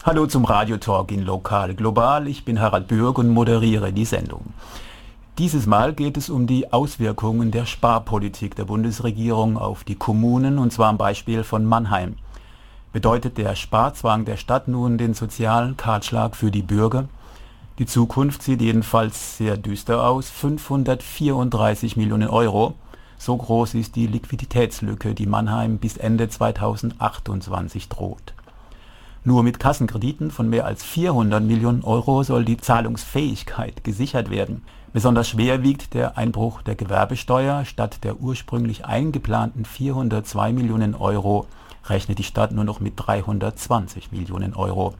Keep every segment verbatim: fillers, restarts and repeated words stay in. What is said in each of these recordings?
Hallo zum Radiotalk in Lokal Global. Ich bin Harald Bürg und moderiere die Sendung. Dieses Mal geht es um die Auswirkungen der Sparpolitik der Bundesregierung auf die Kommunen, und zwar am Beispiel von Mannheim. Bedeutet der Sparzwang der Stadt nun den sozialen Kahlschlag für die Bürger? Die Zukunft sieht jedenfalls sehr düster aus. fünfhundertvierunddreißig Millionen Euro. So groß ist die Liquiditätslücke, die Mannheim bis Ende zweitausendachtundzwanzig droht. Nur mit Kassenkrediten von mehr als vierhundert Millionen Euro soll die Zahlungsfähigkeit gesichert werden. Besonders schwer wiegt der Einbruch der Gewerbesteuer. Statt der ursprünglich eingeplanten vierhundertzwei Millionen Euro rechnet die Stadt nur noch mit dreihundertzwanzig Millionen Euro.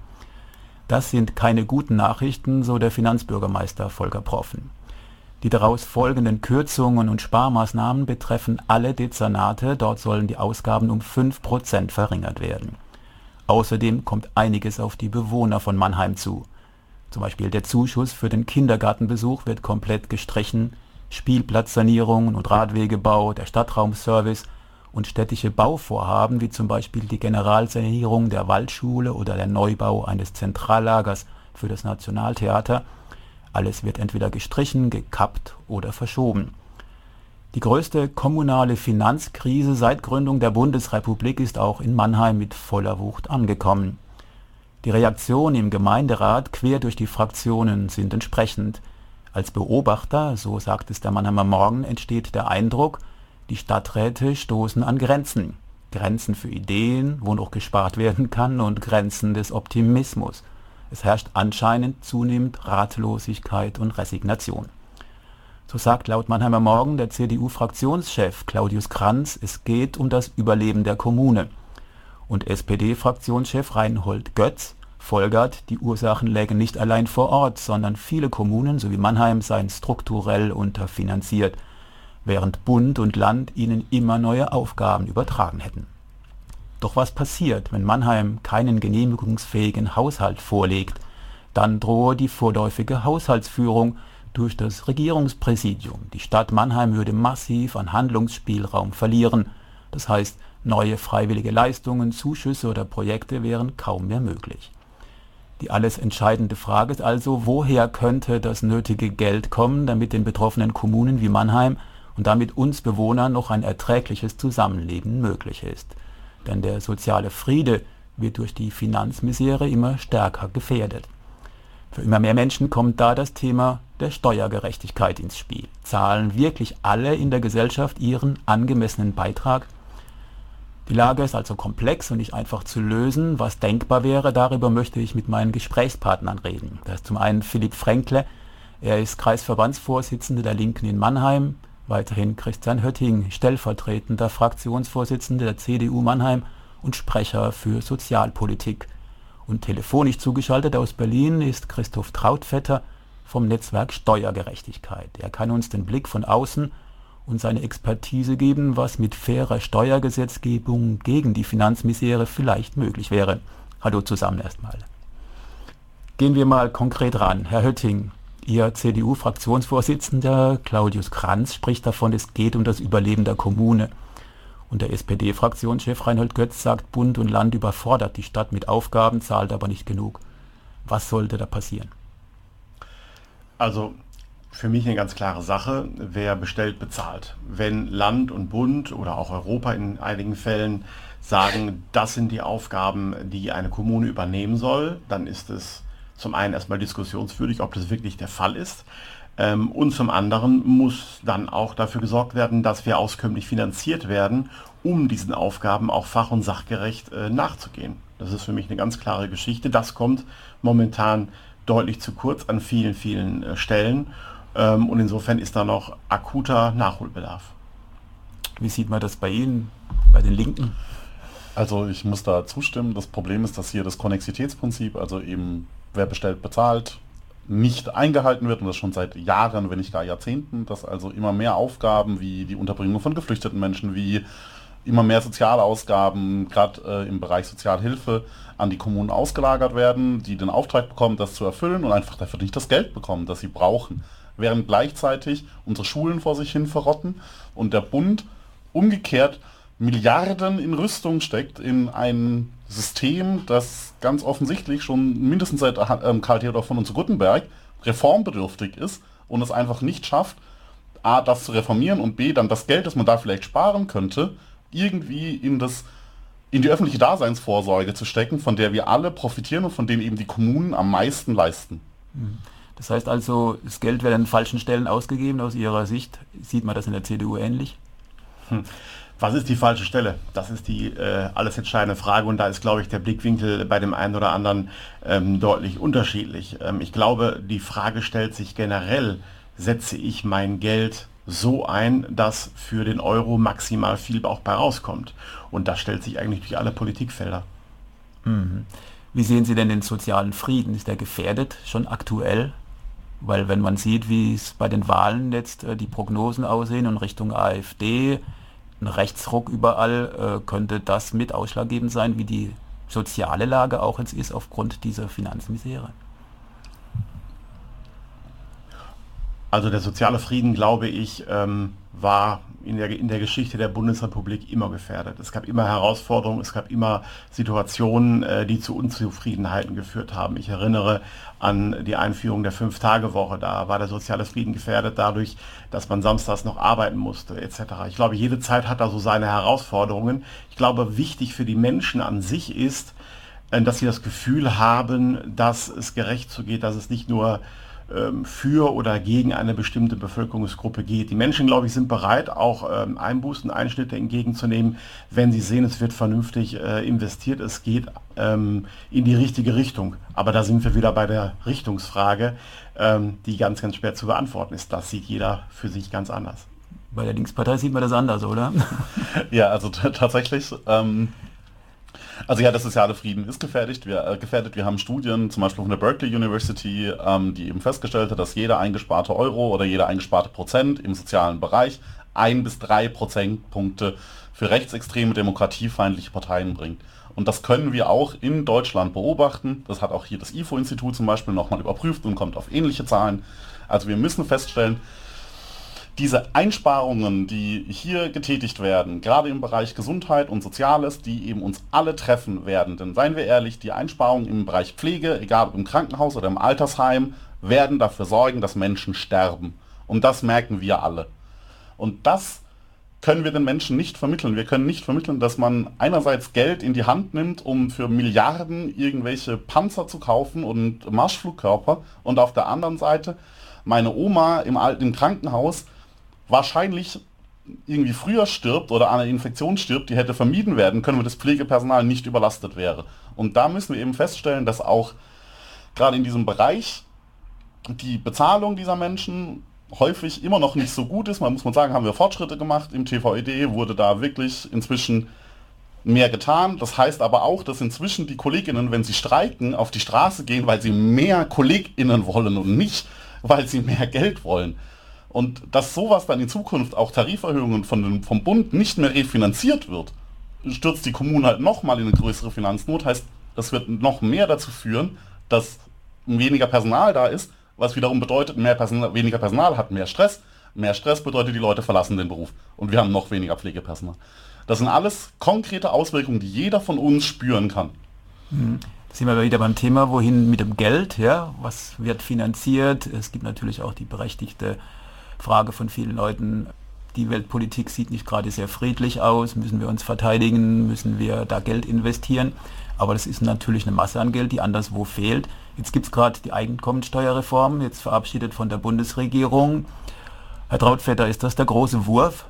Das sind keine guten Nachrichten, so der Finanzbürgermeister Volker Proffen. Die daraus folgenden Kürzungen und Sparmaßnahmen betreffen alle Dezernate. Dort sollen die Ausgaben um fünf Prozent verringert werden. Außerdem kommt einiges auf die Bewohner von Mannheim zu. Zum Beispiel der Zuschuss für den Kindergartenbesuch wird komplett gestrichen, Spielplatzsanierungen und Radwegebau, der Stadtraumservice und städtische Bauvorhaben wie zum Beispiel die Generalsanierung der Waldschule oder der Neubau eines Zentrallagers für das Nationaltheater. Alles wird entweder gestrichen, gekappt oder verschoben. Die größte kommunale Finanzkrise seit Gründung der Bundesrepublik ist auch in Mannheim mit voller Wucht angekommen. Die Reaktionen im Gemeinderat quer durch die Fraktionen sind entsprechend. Als Beobachter, so sagt es der Mannheimer Morgen, entsteht der Eindruck, die Stadträte stoßen an Grenzen. Grenzen für Ideen, wo noch gespart werden kann, und Grenzen des Optimismus. Es herrscht anscheinend zunehmend Ratlosigkeit und Resignation. So sagt laut Mannheimer Morgen der C D U-Fraktionschef Claudius Kranz, es geht um das Überleben der Kommune. Und S P D-Fraktionschef Reinhold Götz folgert, die Ursachen lägen nicht allein vor Ort, sondern viele Kommunen sowie Mannheim seien strukturell unterfinanziert, während Bund und Land ihnen immer neue Aufgaben übertragen hätten. Doch was passiert, wenn Mannheim keinen genehmigungsfähigen Haushalt vorlegt? Dann drohe die vorläufige Haushaltsführung durch das Regierungspräsidium. Die Stadt Mannheim würde massiv an Handlungsspielraum verlieren. Das heißt, neue freiwillige Leistungen, Zuschüsse oder Projekte wären kaum mehr möglich. Die alles entscheidende Frage ist also, woher könnte das nötige Geld kommen, damit den betroffenen Kommunen wie Mannheim und damit uns Bewohnern noch ein erträgliches Zusammenleben möglich ist. Denn der soziale Friede wird durch die Finanzmisere immer stärker gefährdet. Für immer mehr Menschen kommt da das Thema der Steuergerechtigkeit ins Spiel. Zahlen wirklich alle in der Gesellschaft ihren angemessenen Beitrag? Die Lage ist also komplex und nicht einfach zu lösen. Was denkbar wäre, darüber möchte ich mit meinen Gesprächspartnern reden. Da ist zum einen Philipp Fränkle, er ist Kreisverbandsvorsitzender der Linken in Mannheim, weiterhin Christian Hötting, stellvertretender Fraktionsvorsitzender der C D U Mannheim und Sprecher für Sozialpolitik. Und telefonisch zugeschaltet aus Berlin ist Christoph Trautvetter vom Netzwerk Steuergerechtigkeit. Er kann uns den Blick von außen und seine Expertise geben, was mit fairer Steuergesetzgebung gegen die Finanzmisere vielleicht möglich wäre. Hallo zusammen erstmal. Gehen wir mal konkret ran. Herr Hötting, Ihr C D U-Fraktionsvorsitzender Claudius Kranz spricht davon, es geht um das Überleben der Kommune. Und der S P D-Fraktionschef Reinhold Götz sagt, Bund und Land überfordert die Stadt mit Aufgaben, zahlt aber nicht genug. Was sollte da passieren? Also für mich eine ganz klare Sache, wer bestellt, bezahlt. Wenn Land und Bund oder auch Europa in einigen Fällen sagen, das sind die Aufgaben, die eine Kommune übernehmen soll, dann ist es zum einen erstmal diskussionswürdig, ob das wirklich der Fall ist. Und zum anderen muss dann auch dafür gesorgt werden, dass wir auskömmlich finanziert werden, um diesen Aufgaben auch fach- und sachgerecht nachzugehen. Das ist für mich eine ganz klare Geschichte. Das kommt momentan deutlich zu kurz an vielen, vielen Stellen. Und insofern ist da noch akuter Nachholbedarf. Wie sieht man das bei Ihnen, bei den Linken? Also ich muss da zustimmen. Das Problem ist, dass hier das Konnexitätsprinzip, also eben wer bestellt, bezahlt, nicht eingehalten wird und das schon seit Jahren, wenn nicht gar Jahrzehnten, dass also immer mehr Aufgaben wie die Unterbringung von geflüchteten Menschen, wie immer mehr Sozialausgaben, gerade äh, im Bereich Sozialhilfe, an die Kommunen ausgelagert werden, die den Auftrag bekommen, das zu erfüllen und einfach dafür nicht das Geld bekommen, das sie brauchen. Während gleichzeitig unsere Schulen vor sich hin verrotten und der Bund umgekehrt Milliarden in Rüstung steckt, in ein System, das ganz offensichtlich schon mindestens seit ähm, Karl Theodor von und zu Guttenberg reformbedürftig ist und es einfach nicht schafft, A, das zu reformieren und B, dann das Geld, das man da vielleicht sparen könnte, irgendwie in das in die öffentliche Daseinsvorsorge zu stecken, von der wir alle profitieren und von denen eben die Kommunen am meisten leisten. Das heißt also, das Geld wird an falschen Stellen ausgegeben. Aus Ihrer Sicht sieht man das in der C D U ähnlich? Hm. Was ist die falsche Stelle? Das ist die äh, alles entscheidende Frage und da ist, glaube ich, der Blickwinkel bei dem einen oder anderen ähm, deutlich unterschiedlich. Ähm, ich glaube, die Frage stellt sich generell, setze ich mein Geld so ein, dass für den Euro maximal viel auch bei rauskommt. Und das stellt sich eigentlich durch alle Politikfelder. Mhm. Wie sehen Sie denn den sozialen Frieden? Ist der gefährdet schon aktuell? Weil wenn man sieht, wie es bei den Wahlen jetzt äh, die Prognosen aussehen und Richtung AfD, ein Rechtsruck überall, äh, könnte das mit ausschlaggebend sein, wie die soziale Lage auch jetzt ist aufgrund dieser Finanzmisere? Also der soziale Frieden, glaube ich, ähm, war in der, in der Geschichte der Bundesrepublik immer gefährdet. Es gab immer Herausforderungen, es gab immer Situationen, äh, die zu Unzufriedenheiten geführt haben. Ich erinnere an die Einführung der Fünf-Tage-Woche. Da war der soziale Frieden gefährdet dadurch, dass man samstags noch arbeiten musste, et cetera. Ich glaube, jede Zeit hat da so seine Herausforderungen. Ich glaube, wichtig für die Menschen an sich ist, äh, dass sie das Gefühl haben, dass es gerecht zugeht, dass es nicht nur für oder gegen eine bestimmte Bevölkerungsgruppe geht. Die Menschen, glaube ich, sind bereit, auch ähm, Einbußen, Einschnitte entgegenzunehmen, wenn sie sehen, es wird vernünftig äh, investiert, es geht ähm, in die richtige Richtung. Aber da sind wir wieder bei der Richtungsfrage, ähm, die ganz, ganz schwer zu beantworten ist. Das sieht jeder für sich ganz anders. Bei der Linkspartei sieht man das anders, oder? Ja, also t- tatsächlich... Ähm Also ja, der soziale Frieden ist gefährdet. Wir, äh, gefährdet. Wir haben Studien, zum Beispiel von der Berkeley University, ähm, die eben festgestellt hat, dass jeder eingesparte Euro oder jeder eingesparte Prozent im sozialen Bereich ein bis drei Prozentpunkte für rechtsextreme, demokratiefeindliche Parteien bringt. Und das können wir auch in Deutschland beobachten. Das hat auch hier das I F O-Institut zum Beispiel nochmal überprüft und kommt auf ähnliche Zahlen. Also wir müssen feststellen, diese Einsparungen, die hier getätigt werden, gerade im Bereich Gesundheit und Soziales, die eben uns alle treffen werden. Denn seien wir ehrlich, die Einsparungen im Bereich Pflege, egal ob im Krankenhaus oder im Altersheim, werden dafür sorgen, dass Menschen sterben. Und das merken wir alle. Und das können wir den Menschen nicht vermitteln. Wir können nicht vermitteln, dass man einerseits Geld in die Hand nimmt, um für Milliarden irgendwelche Panzer zu kaufen und Marschflugkörper, und auf der anderen Seite meine Oma im, im Krankenhaus wahrscheinlich irgendwie früher stirbt oder an einer Infektion stirbt, die hätte vermieden werden können, wenn das Pflegepersonal nicht überlastet wäre. Und da müssen wir eben feststellen, dass auch gerade in diesem Bereich die Bezahlung dieser Menschen häufig immer noch nicht so gut ist. Man muss man sagen, haben wir Fortschritte gemacht. Im T V E D wurde da wirklich inzwischen mehr getan. Das heißt aber auch, dass inzwischen die Kolleginnen, wenn sie streiken, auf die Straße gehen, weil sie mehr KollegInnen wollen und nicht, weil sie mehr Geld wollen. Und dass sowas dann in Zukunft auch Tariferhöhungen von den, vom Bund nicht mehr refinanziert wird, stürzt die Kommunen halt nochmal in eine größere Finanznot. Heißt, das wird noch mehr dazu führen, dass weniger Personal da ist, was wiederum bedeutet, mehr Personal, weniger Personal hat mehr Stress. Mehr Stress bedeutet, die Leute verlassen den Beruf. Und wir haben noch weniger Pflegepersonal. Das sind alles konkrete Auswirkungen, die jeder von uns spüren kann. Mhm. Da sind wir wieder beim Thema, wohin mit dem Geld, ja? Was wird finanziert? Es gibt natürlich auch die berechtigte Frage von vielen Leuten, die Weltpolitik sieht nicht gerade sehr friedlich aus, müssen wir uns verteidigen, müssen wir da Geld investieren, aber das ist natürlich eine Masse an Geld, die anderswo fehlt. Jetzt gibt es gerade die Einkommensteuerreform, jetzt verabschiedet von der Bundesregierung. Herr Trautvetter, ist das der große Wurf?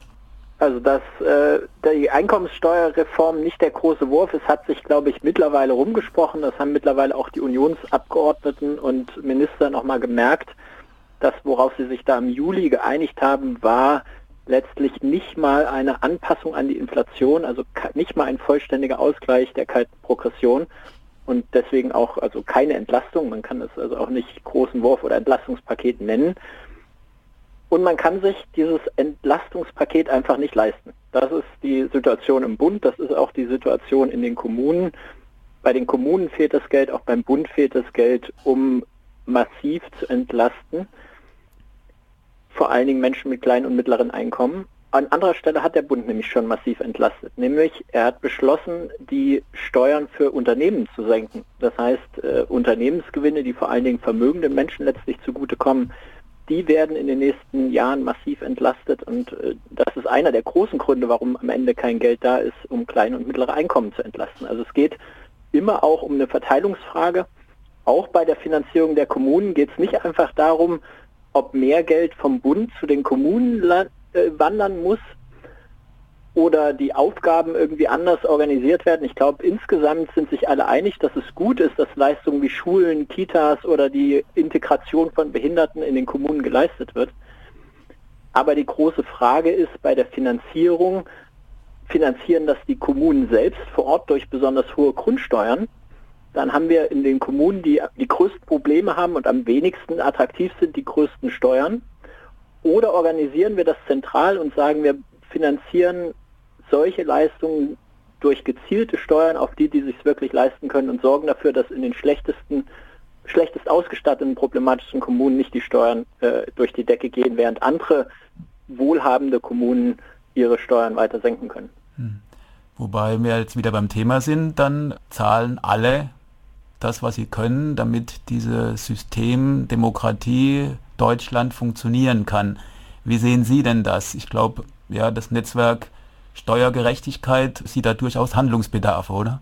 Also dass äh, die Einkommenssteuerreform nicht der große Wurf ist, hat sich, glaube ich, mittlerweile rumgesprochen. Das haben mittlerweile auch die Unionsabgeordneten und Minister nochmal gemerkt. Das, worauf sie sich da im Juli geeinigt haben, war letztlich nicht mal eine Anpassung an die Inflation, also nicht mal ein vollständiger Ausgleich der kalten Progression und deswegen auch also keine Entlastung. Man kann es also auch nicht großen Wurf oder Entlastungspaket nennen. Und man kann sich dieses Entlastungspaket einfach nicht leisten. Das ist die Situation im Bund, das ist auch die Situation in den Kommunen. Bei den Kommunen fehlt das Geld, auch beim Bund fehlt das Geld, um massiv zu entlasten. Vor allen Dingen Menschen mit kleinen und mittleren Einkommen. An anderer Stelle hat der Bund nämlich schon massiv entlastet, nämlich er hat beschlossen, die Steuern für Unternehmen zu senken. Das heißt, äh, Unternehmensgewinne, die vor allen Dingen vermögenden Menschen letztlich zugutekommen, die werden in den nächsten Jahren massiv entlastet und äh, das ist einer der großen Gründe, warum am Ende kein Geld da ist, um kleine und mittlere Einkommen zu entlasten. Also es geht immer auch um eine Verteilungsfrage. Auch bei der Finanzierung der Kommunen geht es nicht einfach darum, ob mehr Geld vom Bund zu den Kommunen äh, wandern muss oder die Aufgaben irgendwie anders organisiert werden. Ich glaube, insgesamt sind sich alle einig, dass es gut ist, dass Leistungen wie Schulen, Kitas oder die Integration von Behinderten in den Kommunen geleistet wird. Aber die große Frage ist bei der Finanzierung, finanzieren das die Kommunen selbst vor Ort durch besonders hohe Grundsteuern? Dann haben wir in den Kommunen, die die größten Probleme haben und am wenigsten attraktiv sind, die größten Steuern. Oder organisieren wir das zentral und sagen, wir finanzieren solche Leistungen durch gezielte Steuern auf die, die sich wirklich leisten können und sorgen dafür, dass in den schlechtesten, schlechtest ausgestatteten, problematischen Kommunen nicht die Steuern äh, durch die Decke gehen, während andere wohlhabende Kommunen ihre Steuern weiter senken können. Hm. Wobei wir jetzt wieder beim Thema sind, dann zahlen alle das, was sie können, damit dieses System Demokratie Deutschland funktionieren kann. Wie sehen Sie denn das? Ich glaube, ja, das Netzwerk Steuergerechtigkeit sieht da durchaus Handlungsbedarf, oder?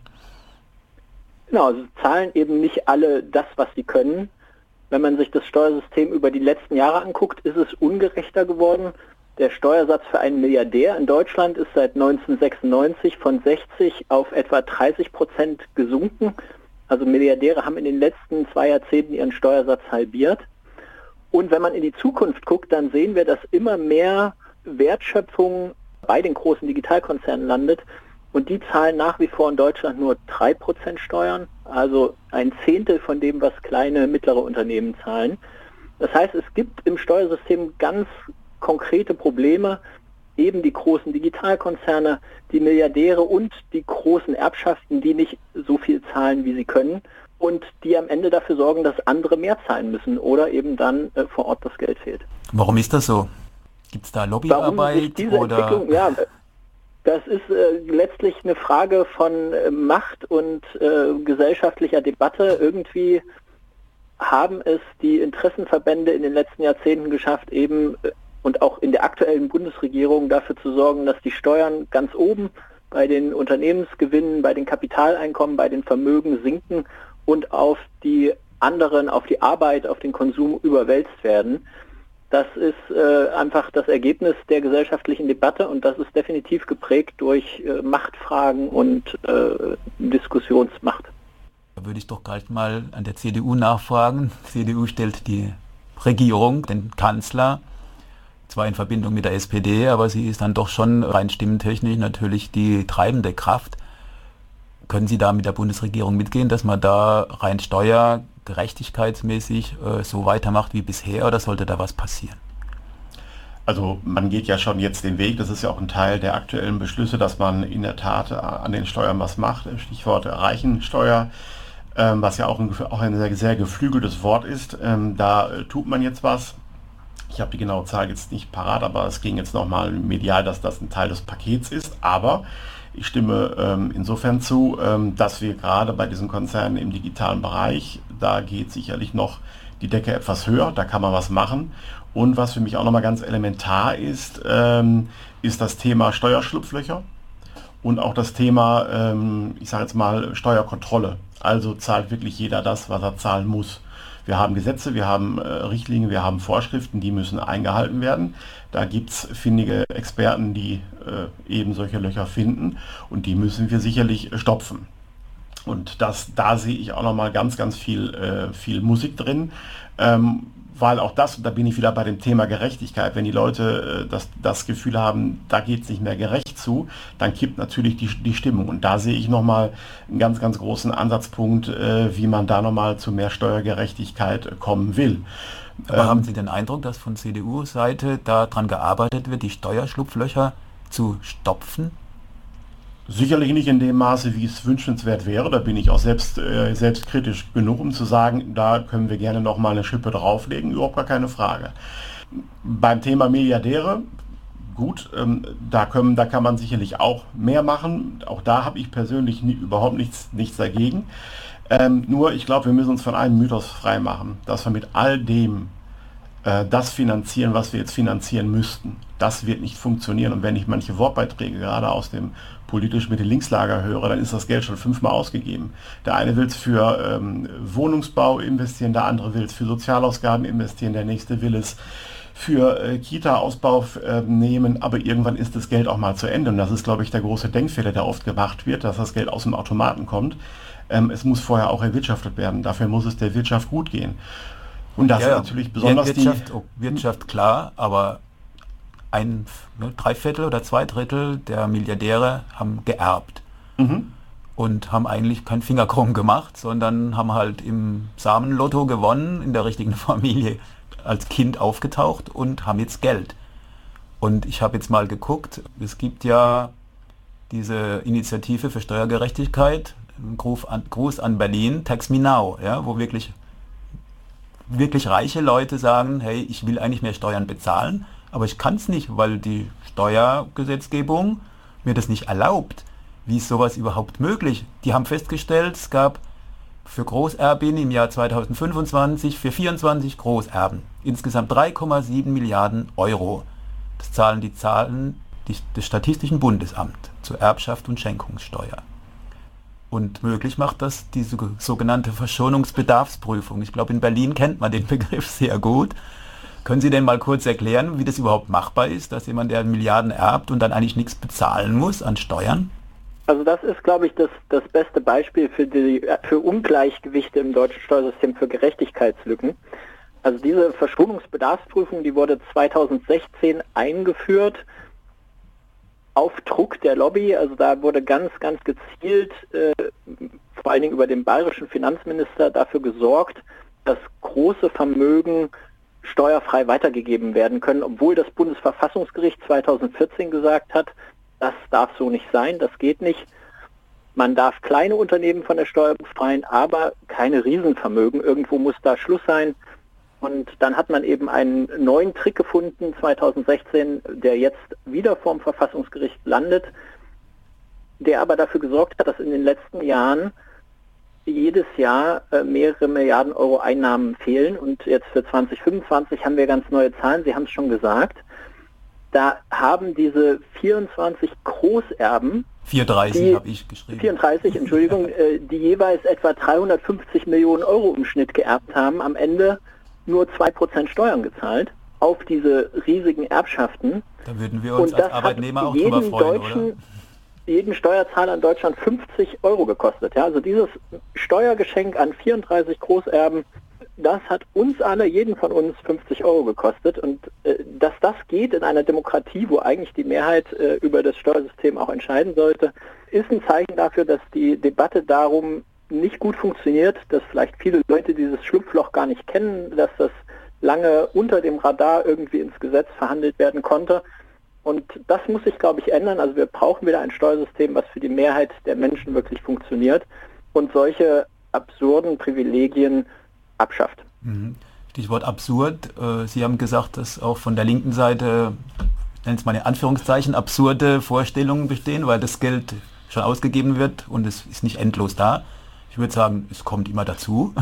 Genau, also zahlen eben nicht alle das, was sie können. Wenn man sich das Steuersystem über die letzten Jahre anguckt, ist es ungerechter geworden. Der Steuersatz für einen Milliardär in Deutschland ist seit neunzehnhundertsechsundneunzig von sechzig auf etwa dreißig Prozent gesunken. Also Milliardäre haben in den letzten zwei Jahrzehnten ihren Steuersatz halbiert. Und wenn man in die Zukunft guckt, dann sehen wir, dass immer mehr Wertschöpfung bei den großen Digitalkonzernen landet. Und die zahlen nach wie vor in Deutschland nur drei Prozent Steuern, also ein Zehntel von dem, was kleine, mittlere Unternehmen zahlen. Das heißt, es gibt im Steuersystem ganz konkrete Probleme, eben die großen Digitalkonzerne, die Milliardäre und die großen Erbschaften, die nicht so viel zahlen, wie sie können und die am Ende dafür sorgen, dass andere mehr zahlen müssen oder eben dann äh, vor Ort das Geld fehlt. Warum ist das so? Gibt es da Lobbyarbeit? Warum sich diese oder? Entwicklung, ja, das ist äh, letztlich eine Frage von äh, Macht und äh, gesellschaftlicher Debatte. Irgendwie haben es die Interessenverbände in den letzten Jahrzehnten geschafft, eben äh, und auch in der aktuellen Bundesregierung dafür zu sorgen, dass die Steuern ganz oben bei den Unternehmensgewinnen, bei den Kapitaleinkommen, bei den Vermögen sinken und auf die anderen, auf die Arbeit, auf den Konsum überwälzt werden. Das ist äh, einfach das Ergebnis der gesellschaftlichen Debatte und das ist definitiv geprägt durch äh, Machtfragen und äh, Diskussionsmacht. Da würde ich doch gleich mal an der C D U nachfragen. Die C D U stellt die Regierung, den Kanzler, zwar in Verbindung mit der S P D, aber sie ist dann doch schon rein stimmentechnisch natürlich die treibende Kraft. Können Sie da mit der Bundesregierung mitgehen, dass man da rein steuergerechtigkeitsmäßig äh, so weitermacht wie bisher oder sollte da was passieren? Also man geht ja schon jetzt den Weg, das ist ja auch ein Teil der aktuellen Beschlüsse, dass man in der Tat an den Steuern was macht, Stichwort Reichensteuer, ähm, was ja auch ein, auch ein sehr, sehr geflügeltes Wort ist. Ähm, da äh, tut man jetzt was. Ich habe die genaue Zahl jetzt nicht parat, aber es ging jetzt nochmal medial, dass das ein Teil des Pakets ist. Aber ich stimme ähm, insofern zu, ähm, dass wir gerade bei diesen Konzernen im digitalen Bereich, da geht sicherlich noch die Decke etwas höher, da kann man was machen. Und was für mich auch nochmal ganz elementar ist, ähm, ist das Thema Steuerschlupflöcher und auch das Thema, ähm, ich sage jetzt mal, Steuerkontrolle. Also zahlt wirklich jeder das, was er zahlen muss. Wir haben Gesetze, wir haben äh, Richtlinien, wir haben Vorschriften, die müssen eingehalten werden. Da gibt es findige Experten, die äh, eben solche Löcher finden und die müssen wir sicherlich äh, stopfen. Und das, da sehe ich auch nochmal ganz, ganz viel, äh, viel Musik drin, ähm, weil auch das, und da bin ich wieder bei dem Thema Gerechtigkeit, wenn die Leute äh, das, das Gefühl haben, da geht es nicht mehr gerecht zu, dann kippt natürlich die, die Stimmung. Und da sehe ich nochmal einen ganz, ganz großen Ansatzpunkt, äh, wie man da nochmal zu mehr Steuergerechtigkeit äh, kommen will. Aber ähm, haben Sie den Eindruck, dass von C D U-Seite daran gearbeitet wird, die Steuerschlupflöcher zu stopfen? Sicherlich nicht in dem Maße, wie es wünschenswert wäre. Da bin ich auch selbst, äh, selbstkritisch genug, um zu sagen, da können wir gerne noch mal eine Schippe drauflegen, überhaupt gar keine Frage. Beim Thema Milliardäre, gut, ähm, da, können, da kann man sicherlich auch mehr machen. Auch da habe ich persönlich nie, überhaupt nichts, nichts dagegen. Ähm, nur, ich glaube, wir müssen uns von einem Mythos freimachen, dass wir mit all dem äh, das finanzieren, was wir jetzt finanzieren müssten. Das wird nicht funktionieren. Und wenn ich manche Wortbeiträge gerade aus dem politisch Mitte-Links-Lager höre, dann ist das Geld schon fünfmal ausgegeben. Der eine will es für ähm, Wohnungsbau investieren, der andere will es für Sozialausgaben investieren, der nächste will es für äh, Kita-Ausbau äh, nehmen, aber irgendwann ist das Geld auch mal zu Ende. Und das ist, glaube ich, der große Denkfehler, der oft gemacht wird, dass das Geld aus dem Automaten kommt. Ähm, es muss vorher auch erwirtschaftet werden. Dafür muss es der Wirtschaft gut gehen. Und das ja, ist natürlich besonders Wirtschaft, die... oh, Wirtschaft klar, aber ein ne, drei Viertel oder zwei Drittel der Milliardäre haben geerbt. Mhm. Und haben eigentlich keinen Finger krumm gemacht, sondern haben halt im Samenlotto gewonnen, in der richtigen Familie als Kind aufgetaucht und haben jetzt Geld. Und ich habe jetzt mal geguckt, es gibt ja diese Initiative für Steuergerechtigkeit, ein Gruß an, Gruß an Berlin, Tax Me Now, ja, wo wirklich, wirklich reiche Leute sagen, hey, ich will eigentlich mehr Steuern bezahlen, aber ich kann es nicht, weil die Steuergesetzgebung mir das nicht erlaubt. Wie ist sowas überhaupt möglich? Die haben festgestellt, es gab für Großerben im Jahr zweitausendfünfundzwanzig für vierundzwanzig Großerben insgesamt drei Komma sieben Milliarden Euro. Das zahlen die Zahlen des Statistischen Bundesamts zur Erbschaft und Schenkungssteuer. Und möglich macht das diese sogenannte Verschonungsbedarfsprüfung. Ich glaube, in Berlin kennt man den Begriff sehr gut. Können Sie denn mal kurz erklären, wie das überhaupt machbar ist, dass jemand, der Milliarden erbt und dann eigentlich nichts bezahlen muss an Steuern? Also das ist, glaube ich, das, das beste Beispiel für, die, für Ungleichgewichte im deutschen Steuersystem, für Gerechtigkeitslücken. Also diese Verschonungsbedarfsprüfung, die wurde zweitausendsechzehn eingeführt auf Druck der Lobby. Also da wurde ganz, ganz gezielt, äh, vor allen Dingen über den bayerischen Finanzminister, dafür gesorgt, dass große Vermögen steuerfrei weitergegeben werden können, obwohl das Bundesverfassungsgericht zweitausendvierzehn gesagt hat, das darf so nicht sein, das geht nicht. Man darf kleine Unternehmen von der Steuer befreien, aber keine Riesenvermögen. Irgendwo muss da Schluss sein. Und dann hat man eben einen neuen Trick gefunden, zweitausendsechzehn, der jetzt wieder vorm Verfassungsgericht landet, der aber dafür gesorgt hat, dass in den letzten Jahren jedes Jahr äh, mehrere Milliarden Euro Einnahmen fehlen. Und jetzt für zweitausendfünfundzwanzig haben wir ganz neue Zahlen, Sie haben es schon gesagt. Da haben diese vierundzwanzig Großerben, vierunddreißig habe ich geschrieben. vierunddreißig, Entschuldigung, äh, die jeweils etwa dreihundertfünfzig Millionen Euro im Schnitt geerbt haben, am Ende nur zwei Prozent Steuern gezahlt auf diese riesigen Erbschaften. Da würden wir uns Und als Arbeitnehmer auch drüber freuen, Deutschen, oder? jeden Steuerzahler in Deutschland fünfzig Euro gekostet. Ja? Also dieses Steuergeschenk an vierunddreißig Großerben, das hat uns alle, jeden von uns, fünfzig Euro gekostet. Und äh, dass das geht in einer Demokratie, wo eigentlich die Mehrheit äh, über das Steuersystem auch entscheiden sollte, ist ein Zeichen dafür, dass die Debatte darum nicht gut funktioniert, dass vielleicht viele Leute dieses Schlupfloch gar nicht kennen, dass das lange unter dem Radar irgendwie ins Gesetz verhandelt werden konnte. Und das muss sich, glaube ich, ändern. Also wir brauchen wieder ein Steuersystem, was für die Mehrheit der Menschen wirklich funktioniert und solche absurden Privilegien abschafft. Stichwort absurd. Sie haben gesagt, dass auch von der linken Seite, ich nenne es mal in Anführungszeichen, absurde Vorstellungen bestehen, weil das Geld schon ausgegeben wird und es ist nicht endlos da. Ich würde sagen, es kommt immer dazu.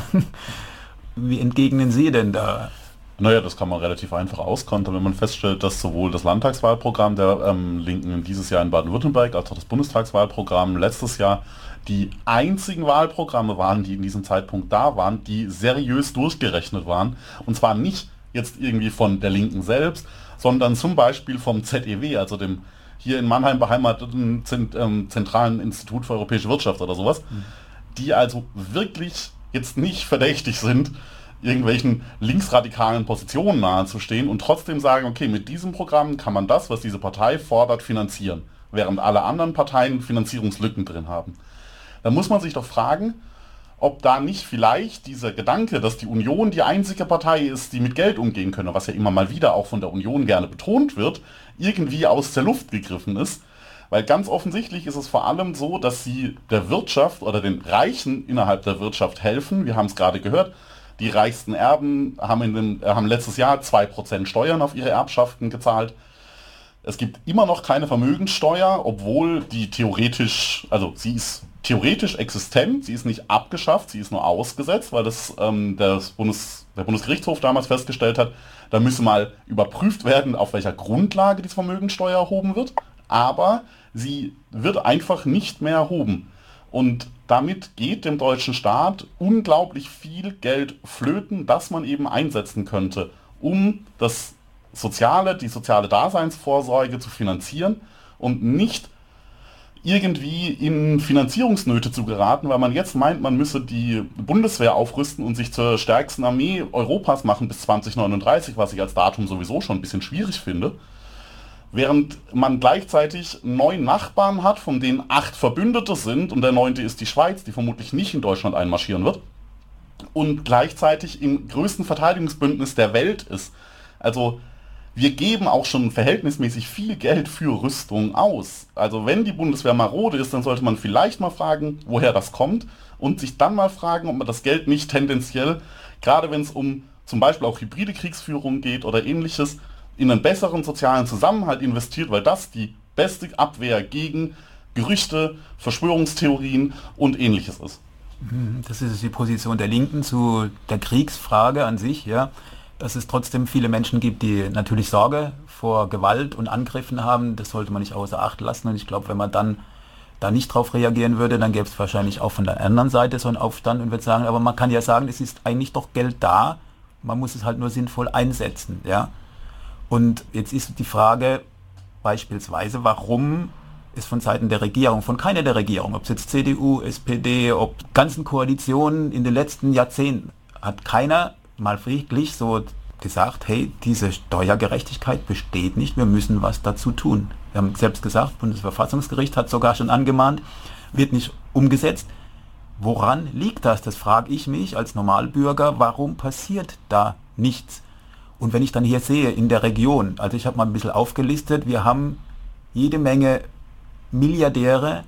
Wie entgegnen Sie denn da? Naja, das kann man relativ einfach auskontern, wenn man feststellt, dass sowohl das Landtagswahlprogramm der ähm, Linken dieses Jahr in Baden-Württemberg als auch das Bundestagswahlprogramm letztes Jahr die einzigen Wahlprogramme waren, die in diesem Zeitpunkt da waren, die seriös durchgerechnet waren. Und zwar nicht jetzt irgendwie von der Linken selbst, sondern zum Beispiel vom Z E W, also dem hier in Mannheim beheimateten Zentralen Institut für Europäische Wirtschaft oder sowas, mhm. die also wirklich jetzt nicht verdächtig sind, irgendwelchen linksradikalen Positionen nahezustehen und trotzdem sagen, okay, mit diesem Programm kann man das, was diese Partei fordert, finanzieren, während alle anderen Parteien Finanzierungslücken drin haben. Da muss man sich doch fragen, ob da nicht vielleicht dieser Gedanke, dass die Union die einzige Partei ist, die mit Geld umgehen könne, was ja immer mal wieder auch von der Union gerne betont wird, irgendwie aus der Luft gegriffen ist. Weil ganz offensichtlich ist es vor allem so, dass sie der Wirtschaft oder den Reichen innerhalb der Wirtschaft helfen. Wir haben es gerade gehört, die reichsten Erben haben, in dem, haben letztes Jahr zwei Prozent Steuern auf ihre Erbschaften gezahlt. Es gibt immer noch keine Vermögensteuer, obwohl die theoretisch, also sie ist theoretisch existent, sie ist nicht abgeschafft, sie ist nur ausgesetzt, weil das, ähm, das Bundes, der Bundesgerichtshof damals festgestellt hat, da müsse mal überprüft werden, auf welcher Grundlage die Vermögensteuer erhoben wird, aber sie wird einfach nicht mehr erhoben. Und damit geht dem deutschen Staat unglaublich viel Geld flöten, das man eben einsetzen könnte, um das soziale, die soziale Daseinsvorsorge zu finanzieren und nicht irgendwie in Finanzierungsnöte zu geraten, weil man jetzt meint, man müsse die Bundeswehr aufrüsten und sich zur stärksten Armee Europas machen bis zwanzig neununddreißig, was ich als Datum sowieso schon ein bisschen schwierig finde. Während man gleichzeitig neun Nachbarn hat, von denen acht Verbündete sind und der neunte ist die Schweiz, die vermutlich nicht in Deutschland einmarschieren wird und gleichzeitig im größten Verteidigungsbündnis der Welt ist. Also wir geben auch schon verhältnismäßig viel Geld für Rüstung aus. Also wenn die Bundeswehr marode ist, dann sollte man vielleicht mal fragen, woher das kommt und sich dann mal fragen, ob man das Geld nicht tendenziell, gerade wenn es um zum Beispiel auch hybride Kriegsführung geht oder ähnliches, in einen besseren sozialen Zusammenhalt investiert, weil das die beste Abwehr gegen Gerüchte, Verschwörungstheorien und ähnliches ist. Das ist die Position der Linken zu der Kriegsfrage an sich, ja. Dass es trotzdem viele Menschen gibt, die natürlich Sorge vor Gewalt und Angriffen haben, das sollte man nicht außer Acht lassen. Und ich glaube, wenn man dann da nicht drauf reagieren würde, dann gäbe es wahrscheinlich auch von der anderen Seite so einen Aufstand und würde sagen, aber man kann ja sagen, es ist eigentlich doch Geld da, man muss es halt nur sinnvoll einsetzen, ja. Und jetzt ist die Frage beispielsweise, warum es von Seiten der Regierung, von keiner der Regierung, ob es jetzt C D U, S P D, ob ganzen Koalitionen in den letzten Jahrzehnten, hat keiner mal friedlich so gesagt, hey, diese Steuergerechtigkeit besteht nicht, wir müssen was dazu tun. Wir haben selbst gesagt, Bundesverfassungsgericht hat sogar schon angemahnt, wird nicht umgesetzt. Woran liegt das? Das frage ich mich als Normalbürger, warum passiert da nichts? Und wenn ich dann hier sehe, in der Region, also ich habe mal ein bisschen aufgelistet, wir haben jede Menge Milliardäre,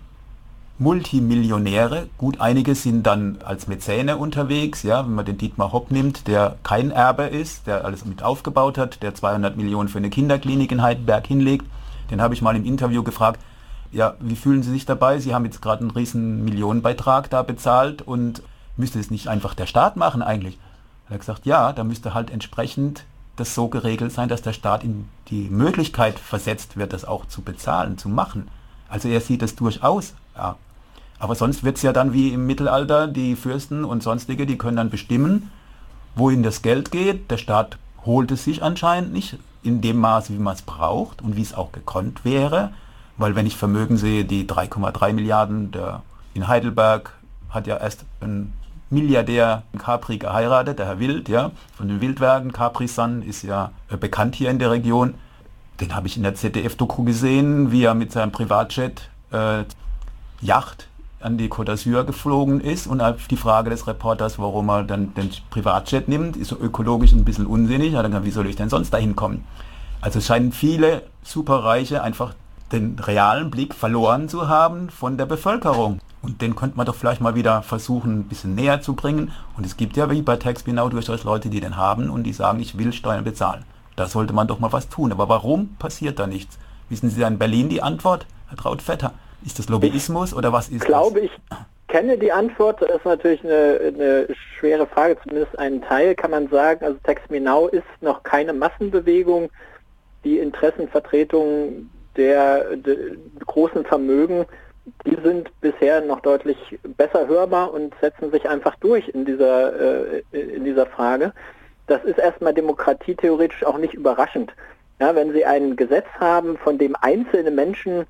Multimillionäre, gut, einige sind dann als Mäzene unterwegs, ja, wenn man den Dietmar Hopp nimmt, der kein Erbe ist, der alles mit aufgebaut hat, der zweihundert Millionen für eine Kinderklinik in Heidelberg hinlegt, den habe ich mal im Interview gefragt, ja, wie fühlen Sie sich dabei? Sie haben jetzt gerade einen riesen Millionenbeitrag da bezahlt und müsste es nicht einfach der Staat machen eigentlich? Er hat gesagt, ja, da müsste halt entsprechend das so geregelt sein, dass der Staat in die Möglichkeit versetzt wird, das auch zu bezahlen, zu machen. Also er sieht es durchaus, ja. Aber sonst wird es ja dann wie im Mittelalter, die Fürsten und sonstige, die können dann bestimmen, wohin das Geld geht. Der Staat holt es sich anscheinend nicht in dem Maße, wie man es braucht und wie es auch gekonnt wäre. Weil wenn ich Vermögen sehe, die drei Komma drei Milliarden, der in Heidelberg hat ja erst ein Milliardär in Capri geheiratet, der Herr Wild, ja, von den Wildwerken. Capri-Sun ist ja äh, bekannt hier in der Region. Den habe ich in der Z D F-Doku gesehen, wie er mit seinem Privatjet äh, Yacht an die Côte d'Azur geflogen ist und auf die Frage des Reporters, warum er dann den Privatjet nimmt, ist so ökologisch ein bisschen unsinnig. Er hat dann gesagt, wie soll ich denn sonst dahin kommen? Also es scheinen viele Superreiche einfach den realen Blick verloren zu haben von der Bevölkerung. Und den könnte man doch vielleicht mal wieder versuchen, ein bisschen näher zu bringen. Und es gibt ja wie bei TaxBenau durchaus Leute, die den haben und die sagen, ich will Steuern bezahlen. Da sollte man doch mal was tun. Aber warum passiert da nichts? Wissen Sie da in Berlin die Antwort, Herr Traut-Vetter? Ist das Lobbyismus oder was ist ich glaube, das? Ich kenne die Antwort. Das ist natürlich eine, eine schwere Frage. Zumindest einen Teil kann man sagen. Also TaxBenau ist noch keine Massenbewegung. Die Interessenvertretungen der, der großen Vermögen, die sind bisher noch deutlich besser hörbar und setzen sich einfach durch in dieser, äh, in dieser Frage. Das ist erstmal demokratietheoretisch auch nicht überraschend. Ja, wenn Sie ein Gesetz haben, von dem einzelne Menschen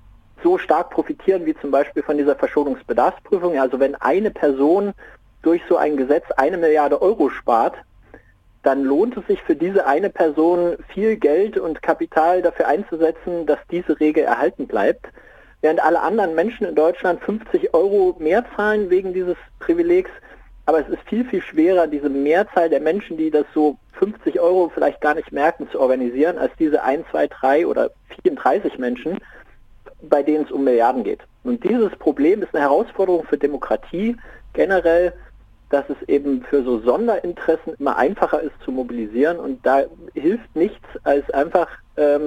so stark profitieren, wie zum Beispiel von dieser Verschuldungsbedarfsprüfung, also wenn eine Person durch so ein Gesetz eine Milliarde Euro spart, dann lohnt es sich für diese eine Person viel Geld und Kapital dafür einzusetzen, dass diese Regel erhalten bleibt. Während alle anderen Menschen in Deutschland fünfzig Euro mehr zahlen wegen dieses Privilegs. Aber es ist viel, viel schwerer, diese Mehrzahl der Menschen, die das so fünfzig Euro vielleicht gar nicht merken, zu organisieren, als diese eins, zwei, drei oder vierunddreißig Menschen, bei denen es um Milliarden geht. Und dieses Problem ist eine Herausforderung für Demokratie generell, dass es eben für so Sonderinteressen immer einfacher ist zu mobilisieren. Und da hilft nichts, als einfach ähm,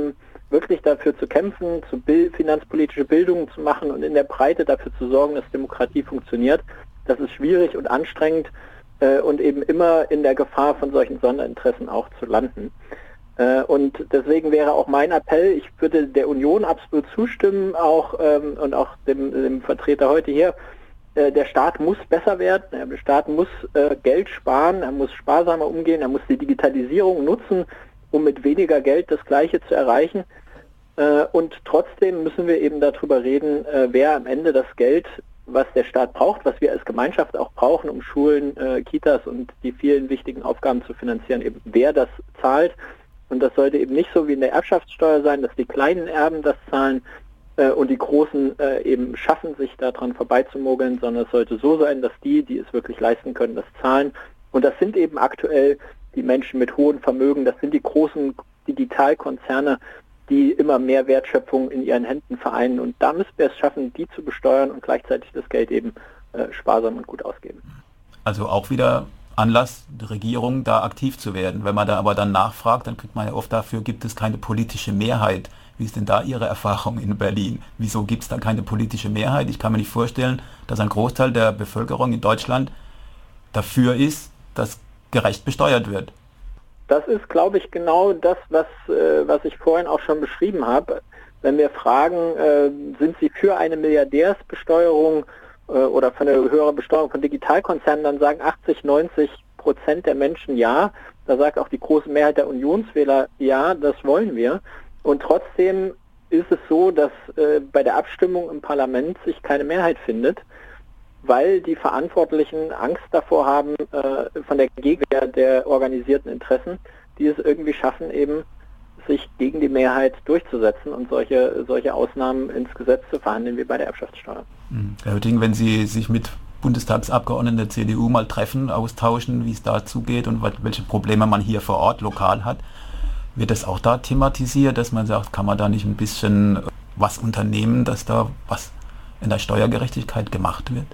wirklich dafür zu kämpfen, zu Bild, finanzpolitische Bildung zu machen und in der Breite dafür zu sorgen, dass Demokratie funktioniert, das ist schwierig und anstrengend äh, und eben immer in der Gefahr von solchen Sonderinteressen auch zu landen. Äh, und deswegen wäre auch mein Appell, ich würde der Union absolut zustimmen, auch ähm, und auch dem, dem Vertreter heute hier, äh, der Staat muss besser werden, der Staat muss äh, Geld sparen, er muss sparsamer umgehen, er muss die Digitalisierung nutzen, um mit weniger Geld das Gleiche zu erreichen. Äh, und trotzdem müssen wir eben darüber reden, äh, wer am Ende das Geld, was der Staat braucht, was wir als Gemeinschaft auch brauchen, um Schulen, äh, Kitas und die vielen wichtigen Aufgaben zu finanzieren, eben wer das zahlt. Und das sollte eben nicht so wie in der Erbschaftssteuer sein, dass die kleinen Erben das zahlen äh, und die Großen äh, eben schaffen, sich daran vorbeizumogeln, sondern es sollte so sein, dass die, die es wirklich leisten können, das zahlen. Und das sind eben aktuell die Menschen mit hohen Vermögen, das sind die großen Digitalkonzerne, die immer mehr Wertschöpfung in ihren Händen vereinen. Und da müssen wir es schaffen, die zu besteuern und gleichzeitig das Geld eben äh, sparsam und gut ausgeben. Also auch wieder Anlass, die Regierung da aktiv zu werden. Wenn man da aber dann nachfragt, dann kriegt man ja oft dafür, gibt es keine politische Mehrheit. Wie ist denn da Ihre Erfahrung in Berlin? Wieso gibt es da keine politische Mehrheit? Ich kann mir nicht vorstellen, dass ein Großteil der Bevölkerung in Deutschland dafür ist, dass gerecht besteuert wird. Das ist, glaube ich, genau das, was, äh, was ich vorhin auch schon beschrieben habe. Wenn wir fragen, äh, sind Sie für eine Milliardärsbesteuerung äh, oder für eine höhere Besteuerung von Digitalkonzernen, dann sagen achtzig, neunzig Prozent der Menschen ja. Da sagt auch die große Mehrheit der Unionswähler ja, das wollen wir. Und trotzdem ist es so, dass äh, bei der Abstimmung im Parlament sich keine Mehrheit findet, weil die Verantwortlichen Angst davor haben, äh, von der Gegenwehr der organisierten Interessen, die es irgendwie schaffen, eben sich gegen die Mehrheit durchzusetzen und solche, solche Ausnahmen ins Gesetz zu verhandeln, wie bei der Erbschaftssteuer. Herr Hötting, wenn Sie sich mit Bundestagsabgeordneten der C D U mal treffen, austauschen, wie es da zugeht und welche Probleme man hier vor Ort lokal hat, wird das auch da thematisiert, dass man sagt, kann man da nicht ein bisschen was unternehmen, dass da was in der Steuergerechtigkeit gemacht wird?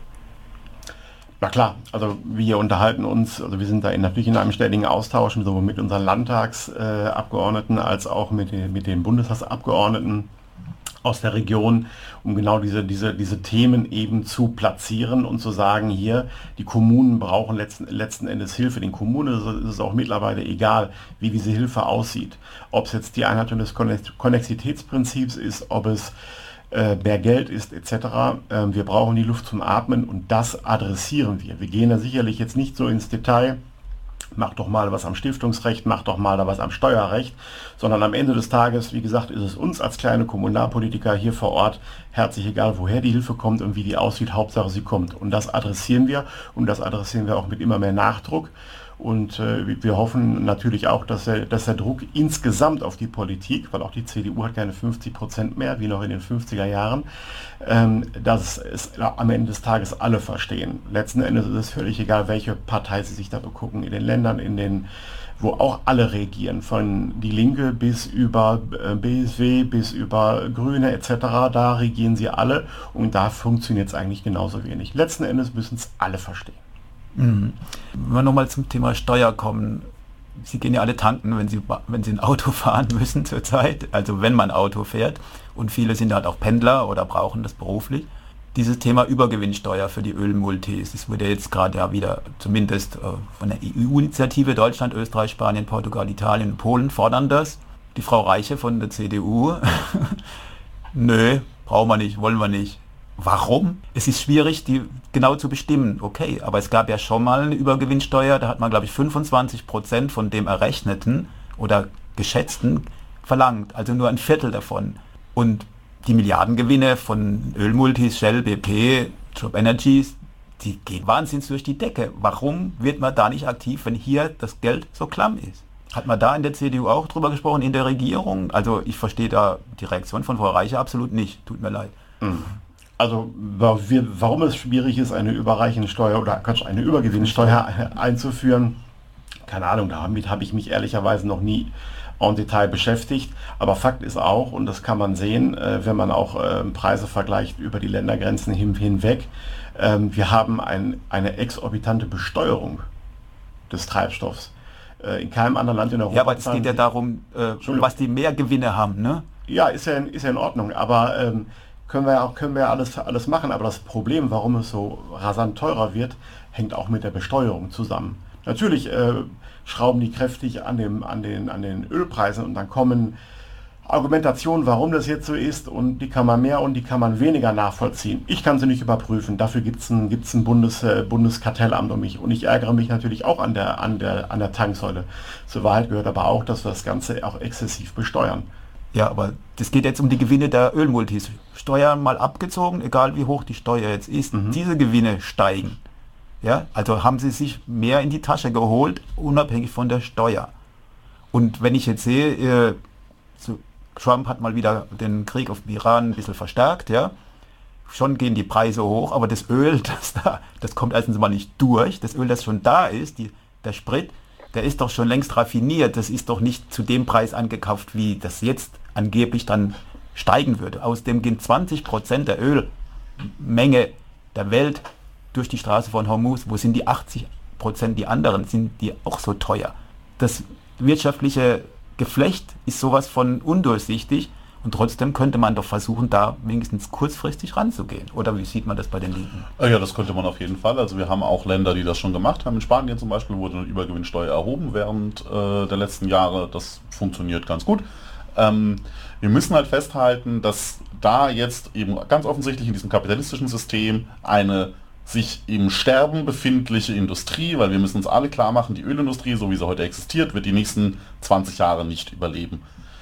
Na klar, also wir unterhalten uns, also wir sind da in, natürlich in einem ständigen Austausch, sowohl mit unseren Landtagsabgeordneten äh, als auch mit, den, mit den Bundestagsabgeordneten aus der Region, um genau diese, diese, diese Themen eben zu platzieren und zu sagen, hier, die Kommunen brauchen letzten, letzten Endes Hilfe. Den Kommunen ist es auch mittlerweile egal, wie diese Hilfe aussieht. Ob es jetzt die Einhaltung des Konnexitätsprinzips ist, ob es mehr Geld ist et cetera. Wir brauchen die Luft zum Atmen und das adressieren wir. Wir gehen da sicherlich jetzt nicht so ins Detail, mach doch mal was am Stiftungsrecht, mach doch mal da was am Steuerrecht, sondern am Ende des Tages, wie gesagt, ist es uns als kleine Kommunalpolitiker hier vor Ort herzlich egal, woher die Hilfe kommt und wie die aussieht, Hauptsache sie kommt. Und das adressieren wir und das adressieren wir auch mit immer mehr Nachdruck. Und äh, wir hoffen natürlich auch, dass der, dass der Druck insgesamt auf die Politik, weil auch die C D U hat keine fünfzig Prozent mehr, wie noch in den fünfziger Jahren, ähm, dass es am Ende des Tages alle verstehen. Letzten Endes ist es völlig egal, welche Partei sie sich da begucken, in den Ländern, in den, wo auch alle regieren, von die Linke bis über äh, B S W, bis über Grüne et cetera, da regieren sie alle und da funktioniert es eigentlich genauso wenig. Letzten Endes müssen es alle verstehen. Mhm. Wenn wir nochmal zum Thema Steuer kommen, Sie gehen ja alle tanken, wenn Sie, wenn Sie ein Auto fahren müssen zurzeit, also wenn man Auto fährt und viele sind halt auch Pendler oder brauchen das beruflich. Dieses Thema Übergewinnsteuer für die Ölmultis, das wurde jetzt gerade ja wieder zumindest äh, von der E U-Initiative Deutschland, Österreich, Spanien, Portugal, Italien und Polen fordern das. Die Frau Reiche von der C D U, nö, brauchen wir nicht, wollen wir nicht. Warum? Es ist schwierig, die genau zu bestimmen. Okay, aber es gab ja schon mal eine Übergewinnsteuer, da hat man, glaube ich, fünfundzwanzig Prozent von dem Errechneten oder Geschätzten verlangt, also nur ein Viertel davon. Und die Milliardengewinne von Ölmultis, Shell, B P, Job Energies, die gehen wahnsinnig durch die Decke. Warum wird man da nicht aktiv, wenn hier das Geld so klamm ist? Hat man da in der C D U auch drüber gesprochen, in der Regierung? Also ich verstehe da die Reaktion von Frau Reiche absolut nicht, tut mir leid. Mhm. Also warum es schwierig ist, eine Überreichensteuer oder eine Übergewinnsteuer einzuführen, keine Ahnung, damit habe ich mich ehrlicherweise noch nie en Detail beschäftigt. Aber Fakt ist auch, und das kann man sehen, wenn man auch Preise vergleicht über die Ländergrenzen hinweg, wir haben ein, eine exorbitante Besteuerung des Treibstoffs. In keinem anderen Land in Europa. Ja, aber es geht ja darum, äh, was die mehr Gewinne haben, ne? Ja, ist ja, ist ja in Ordnung, aber ähm, können wir ja auch können wir ja alles, alles machen. Aber das Problem, warum es so rasant teurer wird, hängt auch mit der Besteuerung zusammen. Natürlich äh, schrauben die kräftig an, dem, an, den, an den Ölpreisen und dann kommen Argumentationen, warum das jetzt so ist, und die kann man mehr und die kann man weniger nachvollziehen. Ich kann sie nicht überprüfen. Dafür gibt es ein, gibt's ein Bundes, äh, Bundeskartellamt um mich. Und ich ärgere mich natürlich auch an der, an, der, an der Tanksäule. Zur Wahrheit gehört aber auch, dass wir das Ganze auch exzessiv besteuern. Ja, aber das geht jetzt um die Gewinne der Ölmultis. Steuern mal abgezogen, egal wie hoch die Steuer jetzt ist, mhm. diese Gewinne steigen. Ja, also haben sie sich mehr in die Tasche geholt, unabhängig von der Steuer. Und wenn ich jetzt sehe, äh, so, Trump hat mal wieder den Krieg auf Iran ein bisschen verstärkt, ja. Schon gehen die Preise hoch, aber das Öl, das da, das kommt erstens mal nicht durch. Das Öl, das schon da ist, die, der Sprit, der ist doch schon längst raffiniert. Das ist doch nicht zu dem Preis angekauft, wie das jetzt angeblich dann steigen würde. Außerdem gehen zwanzig Prozent der Ölmenge der Welt durch die Straße von Hormuz. Wo sind die achtzig Prozent, die anderen? Sind die auch so teuer? Das wirtschaftliche Geflecht ist sowas von undurchsichtig und trotzdem könnte man doch versuchen, da wenigstens kurzfristig ranzugehen. Oder wie sieht man das bei den Linken? Ja, das könnte man auf jeden Fall. Also wir haben auch Länder, die das schon gemacht haben. In Spanien zum Beispiel wurde eine Übergewinnsteuer erhoben während äh, der letzten Jahre. Das funktioniert ganz gut. Ähm, wir müssen halt festhalten, dass da jetzt eben ganz offensichtlich in diesem kapitalistischen System eine sich im Sterben befindliche Industrie, weil wir müssen uns alle klar machen, die Ölindustrie, so wie sie heute existiert, wird die nächsten zwanzig Jahre nicht überleben.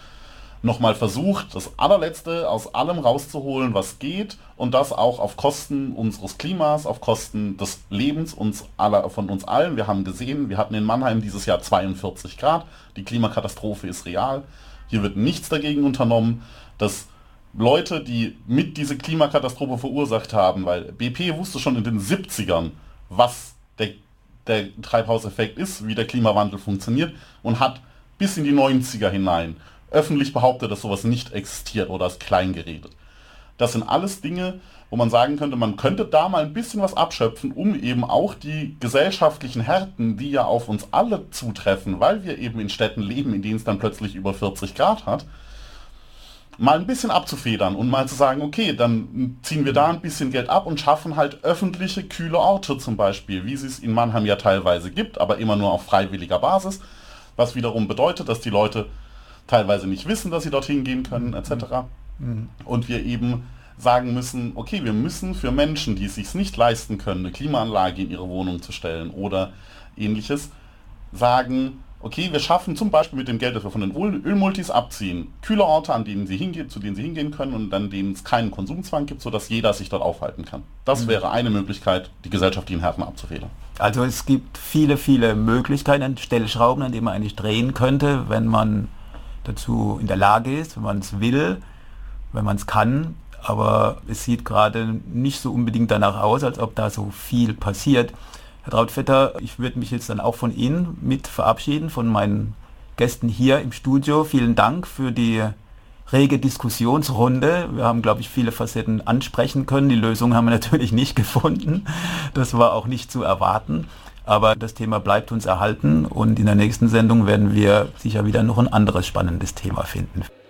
Nochmal versucht, das allerletzte aus allem rauszuholen, was geht, und das auch auf Kosten unseres Klimas, auf Kosten des Lebens uns aller, von uns allen. Wir haben gesehen, wir hatten in Mannheim dieses Jahr zweiundvierzig Grad, die Klimakatastrophe ist real, hier wird nichts dagegen unternommen, dass Leute, die mit diese Klimakatastrophe verursacht haben, weil B P wusste schon in den siebzigern, was der, der Treibhauseffekt ist, wie der Klimawandel funktioniert, und hat bis in die neunziger hinein öffentlich behauptet, dass sowas nicht existiert oder ist klein geredet. Das sind alles Dinge, wo man sagen könnte, man könnte da mal ein bisschen was abschöpfen, um eben auch die gesellschaftlichen Härten, die ja auf uns alle zutreffen, weil wir eben in Städten leben, in denen es dann plötzlich über vierzig Grad hat, mal ein bisschen abzufedern und mal zu sagen, okay, dann ziehen wir da ein bisschen Geld ab und schaffen halt öffentliche, kühle Orte zum Beispiel, wie es es in Mannheim ja teilweise gibt, aber immer nur auf freiwilliger Basis, was wiederum bedeutet, dass die Leute teilweise nicht wissen, dass sie dorthin gehen können, et cetera. Mhm. Und wir eben sagen müssen, okay, wir müssen für Menschen, die es sich nicht leisten können, eine Klimaanlage in ihre Wohnung zu stellen oder ähnliches, sagen, okay, wir schaffen zum Beispiel mit dem Geld, das wir von den Ölmultis abziehen, kühle Orte, an denen sie hingehen, zu denen sie hingehen können und an denen es keinen Konsumzwang gibt, sodass jeder sich dort aufhalten kann. Das mhm. wäre eine Möglichkeit, die gesellschaftlichen Härten abzufedern. Also es gibt viele, viele Möglichkeiten, Stellschrauben, an denen man eigentlich drehen könnte, wenn man dazu in der Lage ist, wenn man es will, wenn man es kann. Aber es sieht gerade nicht so unbedingt danach aus, als ob da so viel passiert. Herr Trautvetter, ich würde mich jetzt dann auch von Ihnen mit verabschieden, von meinen Gästen hier im Studio. Vielen Dank für die rege Diskussionsrunde. Wir haben, glaube ich, viele Facetten ansprechen können. Die Lösung haben wir natürlich nicht gefunden. Das war auch nicht zu erwarten. Aber das Thema bleibt uns erhalten und in der nächsten Sendung werden wir sicher wieder noch ein anderes spannendes Thema finden.